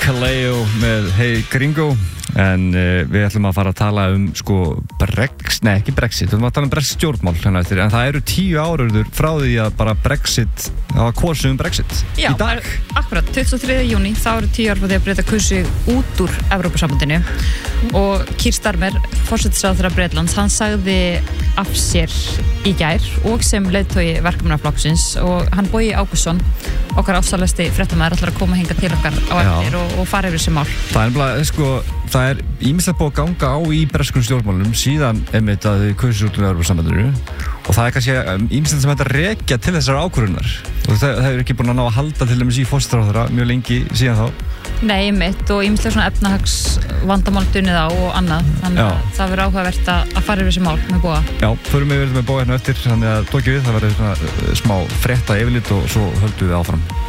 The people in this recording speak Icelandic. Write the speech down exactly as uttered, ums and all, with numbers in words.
Kaleo með Hey Gringo. En uh, við ætlum að fara að tala um sko Brexit, nei ekki Brexit, við ætlum að tala um Brexit stjórnmál hérna eftir, en það eru tíu áraður frá því að bara Brexit, það var kosið um Brexit Já, í dag. Akkurat, tuttugasta og þriðja júní, þá eru tíu ár frá því að Breta kusu út úr Evrópusambandinu og Keir Starmer, forsætisráðherra Bretlands, hann sagði af sér í gær og sem leiðtogi verkefnaflokksins og hann Bogi Ágústsson, okkar ásælesti fréttamaður, ætlar að koma hingað til okkar á eftir og, og fara yfir þessi mál. Það er bara, sko, það er ýmislegt búið að ganga á í breskum stjórnmálum síðan einmitt að þau kusu út úr Evrópusambandinu og það er kannski ýmislegt sem hægt að rekja til þessar ákvörðunar og það, það er ekki búin að ná að halda til dæmis í forsætisráðherra mjög lengi síðan þá. Nei, einmitt og ýmislegt svona efnahags vandamál dunnið á og annað, þannig að Já. það verður áhugavert að fara yfir þessi mál með Boga. Já, förum við verðum með Boga hérna eftir, þannig að tókjum við, það verður svona smá frétta yfirlit og svo höldum við áfram.